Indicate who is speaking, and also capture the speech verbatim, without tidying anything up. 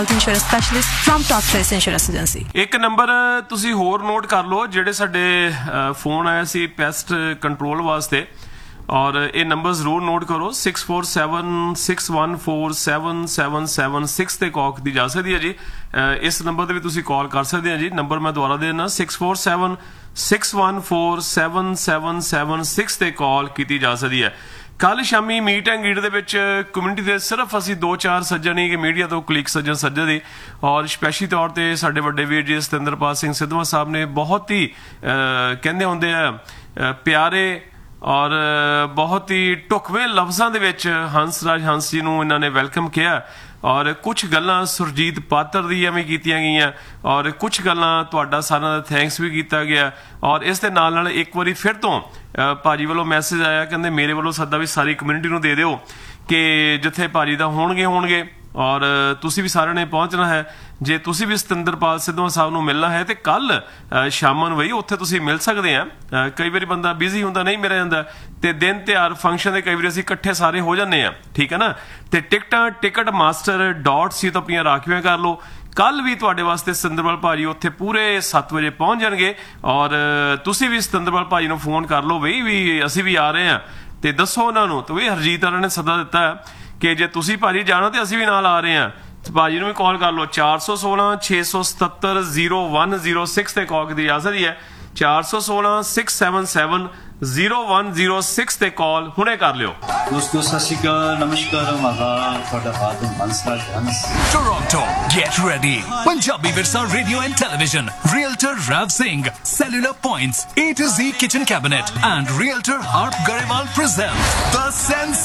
Speaker 1: insurance specialist from Top Choice Insurance Agency.
Speaker 2: ਇੱਕ number ਤੁਸੀਂ ਹੋਰ ਨੋਟ ਕਰ ਲਓ ਜਿਹੜੇ ਸਾਡੇ ਫੋਨ ਆਇਆ ਸੀ ਪੈਸਟ ਕੰਟਰੋਲ ਵਾਸਤੇ ਔਰ ਇਹ ਨੰਬਰ ਜ਼ਰੂਰ ਨੋਟ ਕਰੋ six four seven six one four seven seven seven six ਤੇ ਕਾਲ ਕੀਤੀ ਜਾ ਸਕਦੀ ਹੈ ਜੀ। ਇਸ ਨੰਬਰ ਤੇ ਵੀ ਤੁਸੀਂ ਕਾਲ ਕਰ ਸਕਦੇ ਹੋ ਜੀ। ਨੰਬਰ ਮੈਂ ਦੁਬਾਰਾ ਦੇ ਦਿੰਦਾ six four seven six one four seven seven seven six ਤੇ ਕਾਲ ਕੀਤੀ ਜਾ ਸਕਦੀ ਹੈ। ਕੱਲ ਸ਼ਾਮੀ ਮੀਟ ਐਂਡ ਗੀਟ ਦੇ ਵਿੱਚ ਕਮਿਊਨਿਟੀ ਦੇ ਸਿਰਫ ਅਸੀਂ ਦੋ ਚਾਰ ਸੱਜਣ ਹੀ ਕਿ ਮੀਡੀਆ ਤੋਂ ਕਲੀਕ ਸੱਜਣ ਸੱਜਣ ਦੀ ਔਰ ਸਪੈਸ਼ਲੀ ਤੌਰ ਤੇ ਸਾਡੇ ਵੱਡੇ ਵੀਰ ਜੀ ਸਤਿੰਦਰਪਾਲ ਸਿੰਘ ਸਿੱਧਵਾਂ ਸਾਹਿਬ ਨੇ ਬਹੁਤ ਹੀ ਕਹਿੰਦੇ ਹੁੰਦੇ ਆ ਪਿਆਰੇ ਔਰ ਬਹੁਤ ਹੀ ਢੁਕਵੇਂ ਲਫ਼ਜ਼ਾਂ ਦੇ ਵਿੱਚ ਹੰਸਰਾਜ ਹੰਸ ਜੀ ਨੂੰ ਇਹਨਾਂ ਨੇ ਵੈਲਕਮ ਕਿਹਾ ਔਰ ਕੁਝ ਗੱਲਾਂ ਸੁਰਜੀਤ ਪਾਤਰ ਦੀ ਐਵੇਂ ਕੀਤੀਆਂ ਗਈਆਂ ਔਰ ਕੁਝ ਗੱਲਾਂ ਤੁਹਾਡਾ ਸਾਰਿਆਂ ਦਾ ਥੈਂਕਸ ਵੀ ਕੀਤਾ ਗਿਆ ਔਰ ਇਸ ਦੇ ਨਾਲ ਨਾਲ ਇੱਕ ਵਾਰੀ ਫਿਰ ਤੋਂ ਭਾਜੀ ਵੱਲੋਂ ਮੈਸੇਜ ਆਇਆ ਕਹਿੰਦੇ ਮੇਰੇ ਵੱਲੋਂ ਸੱਦਾ ਵੀ ਸਾਰੀ ਕਮਿਊਨਿਟੀ ਨੂੰ ਦੇ ਦਿਓ ਕਿ ਜਿੱਥੇ ਭਾਜੀ ਦਾ ਹੋਣਗੇ ਹੋਣਗੇ ਔਰ ਤੁਸੀਂ ਵੀ ਸਾਰਿਆਂ ਨੇ ਪਹੁੰਚਣਾ ਹੈ। ਜੇ ਤੁਸੀਂ ਵੀ ਸਤਿੰਦਰਪਾਲ ਸਿੱਧਵਾਂ ਸਾਹਿਬ ਨੂੰ ਮਿਲਣਾ ਹੈ ਤੇ ਕੱਲ ਸ਼ਾਮਾਂ ਨੂੰ ਵਈ ਉੱਥੇ ਤੁਸੀਂ ਮਿਲ ਸਕਦੇ ਆ। ਕਈ ਵਾਰੀ ਬੰਦਾ ਬਿਜ਼ੀ ਹੁੰਦਾ ਨਹੀਂ ਮਿਲਿਆ ਜਾਂਦਾ ਤੇ ਦਿਨ ਤਿਉਹਾਰ ਫੰਕਸ਼ਨ ਦੇ ਕਈ ਵਾਰੀ ਅਸੀਂ ਇਕੱਠੇ ਸਾਰੇ ਹੋ ਜਾਂਦੇ ਆ ਠੀਕ ਹੈ ਨਾ। ਤੇ ਟਿਕਟਾਂ ਟਿਕਟ ਮਾਸਟਰ ਡਾਟ ਸੀ ਤੋਂ ਆਪਣੀਆਂ ਰਾਖਵੀਆਂ ਕਰ ਲਓ। ਕੱਲ ਵੀ ਤੁਹਾਡੇ ਵਾਸਤੇ ਸਤਿੰਦਰਪਾਲ ਭਾਜੀ ਉੱਥੇ ਪੂਰੇ ਸੱਤ ਵਜੇ ਪਹੁੰਚ ਜਾਣਗੇ ਔਰ ਤੁਸੀਂ ਵੀ ਸਤਿੰਦਰਪਾਲ ਭਾਜੀ ਨੂੰ ਫੋਨ ਕਰ ਲਓ ਬਈ ਵੀ ਅਸੀਂ ਵੀ ਆ ਰਹੇ ਆ ਤੇ ਦੱਸੋ ਉਹਨਾਂ ਨੂੰ ਤੇ ਵੀ ਹਰਜੀਤ ਵਾਲਿਆਂ ਨੇ ਸੱਦਾ ਦਿੱਤਾ ਕਿ ਜੇ ਤੁਸੀਂ ਭਾਜੀ ਜਾਣਾ ਤੇ ਅਸੀਂ ਵੀ ਨਾਲ ਆ ਰਹੇ ਹਾਂ। ਭਾਜੀ ਨੂੰ ਵੀ ਕਾਲ ਕਰ ਲਓ ਚਾਰ ਸੌ ਸੋਲਾਂ ਛੇ ਸੌ ਸਤੱਤਰ ਜ਼ੀਰੋ ਵਨ ਜ਼ੀਰੋ ਸਿਕਸ ਤੇ ਕਾਲ ਕੀਤੀ ਜਾ ਸਕਦੀ ਹੈ। ਚਾਰ ਸੌ ਸੋਲਾਂ six seven seven zero one zero six ਤੇ ਕਾਲ ਹੁਣੇ ਕਰ ਲਿਓ।
Speaker 3: ਦੋਸਤੋ ਸਤਿ ਸ਼੍ਰੀ ਅਕਾਲ ਨਮਸਕਾਰ ਮਹਾਰਾਜ ਤੁਹਾਡਾ ਹਾਦਮ Hansraj Hans
Speaker 4: Toronto get ready Punjabi Virsa Radio and Television Realtor Rav Singh Cellular Points A to Z Kitchen Cabinet and Realtor Harp Garewal present The Sense